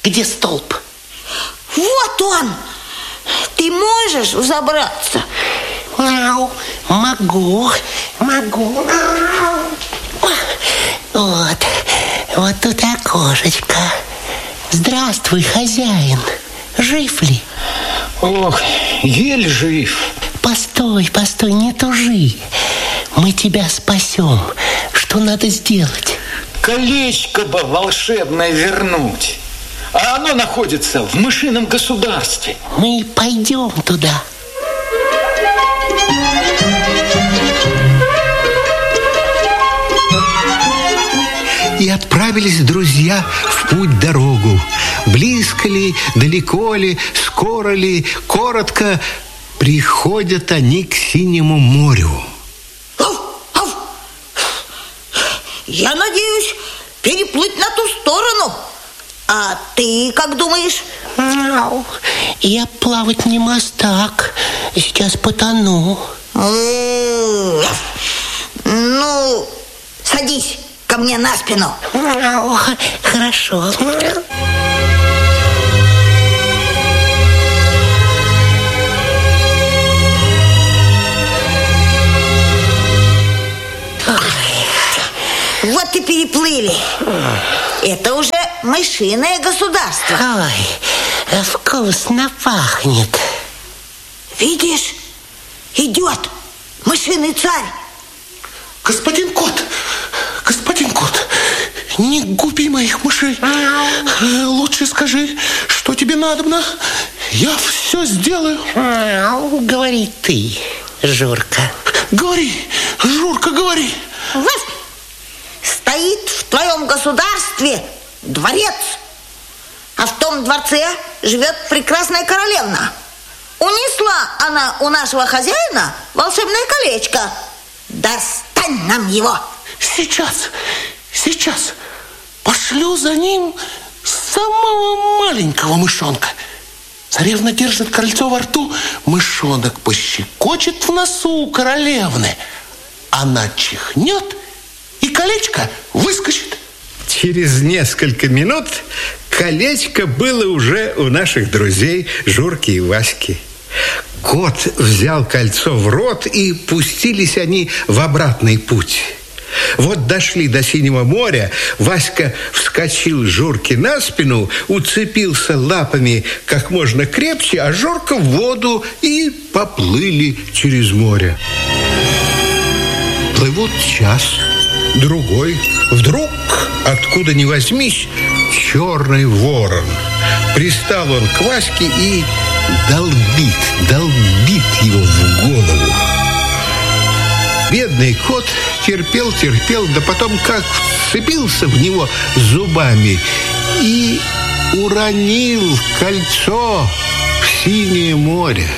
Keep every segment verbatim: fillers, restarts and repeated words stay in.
Где столб? Вот он. Ты можешь взобраться? Мяу. Могу, могу. Вот, вот тут окошечко. Здравствуй, хозяин. Жив ли? Ох, еле жив. Постой, постой, не тужи. Мы тебя спасем. Что надо сделать? Колечко бы волшебное вернуть. А оно находится в мышином государстве. Мы пойдем туда. И отправились друзья в путь-дорогу. Близко ли, далеко ли, скоро ли, коротко, приходят они к Синему морю. Ау, ау. Я надеюсь переплыть на ту сторону. А ты как думаешь? Мяу. Я плавать не мастак. Сейчас потону. Ну, садись ко мне на спину. Мяу. Хорошо. Вот и переплыли. Это уже мышиное государство. Ой, вкусно пахнет. Видишь, идет мышиный царь. Господин кот, господин кот, не губи моих мышей. Лучше скажи, что тебе надобно. Я все сделаю. Мяу. Говори ты, Журка. Говори, Журка, говори. Вот. Стоит в твоем государстве дворец, а в том дворце живет прекрасная королевна. Унесла она у нашего хозяина волшебное колечко. Достань нам его. Сейчас, сейчас пошлю за ним самого маленького мышонка. Царевна держит кольцо во рту, мышонок пощекочет в носу у королевны. Она чихнет, и колечко выскочит. Через несколько минут колечко было уже у наших друзей Журки и Васьки. Кот взял кольцо в рот, и пустились они в обратный путь. Вот дошли до Синего моря, Васька вскочил Журке на спину, уцепился лапами как можно крепче, а Журка в воду, и поплыли через море. Плывут час, другой. Вдруг, откуда ни возьмись, черный ворон. Пристал он к Ваське и долбит, долбит его в голову. Бедный кот терпел, терпел, да потом как вцепился в него зубами и уронил кольцо в Синее море.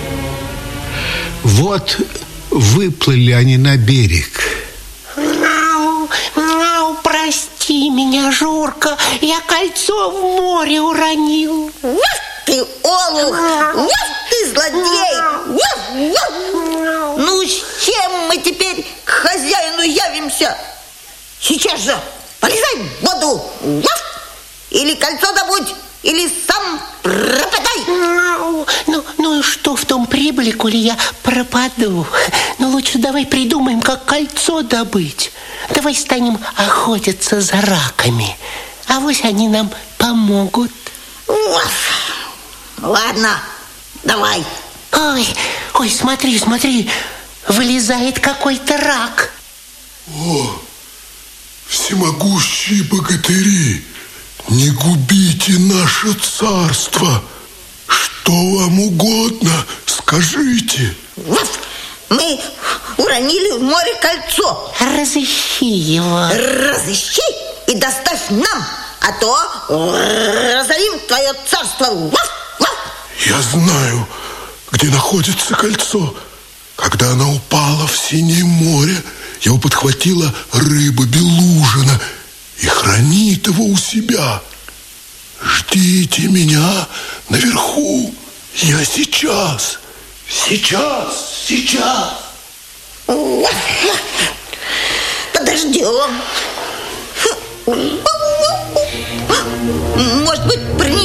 Вот выплыли они на берег. Мяу, мяу, прости меня, Журка, я кольцо в море уронил. Вот ты олух, вот ты злодей. Вот, вот. Ну, с чем мы теперь к хозяину явимся? Сейчас же полезай в воду. Вот. Или кольцо добудь, или сам пропадай. Мяу. Ну, ну и что в том прибыли, коли я пропаду? Ну лучше давай придумаем, как кольцо добыть. Давай станем охотиться за раками. Авось они нам помогут. Уф. Ладно, давай. Ой, ой, смотри, смотри, вылезает какой-то рак. О, всемогущие богатыри, не губите наше царство. Что вам угодно, скажите. Вот, мы уронили в море кольцо. Разыщи его. Разыщи и доставь нам, а то разорим твое царство. Вот, вот. Я знаю, где находится кольцо. Когда оно упало в Синее море, его подхватила рыба-белужина и хранит его у себя. Ждите меня наверху. Я сейчас, сейчас, сейчас. Подождем. Может быть, принесет